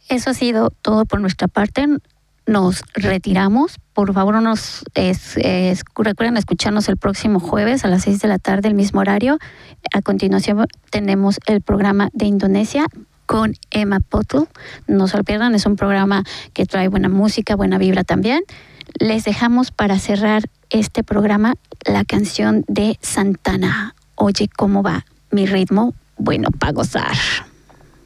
Eso ha sido todo por nuestra parte. Nos retiramos. Por favor, recuerden escucharnos el próximo jueves a las 6 de la tarde, el mismo horario. A continuación tenemos el programa de Indonesia con Emma Potl. No se lo pierdan, es un programa que trae buena música, buena vibra también. Les dejamos para cerrar este programa la canción de Santana. Oye, ¿cómo va mi ritmo? Bueno, para gozar.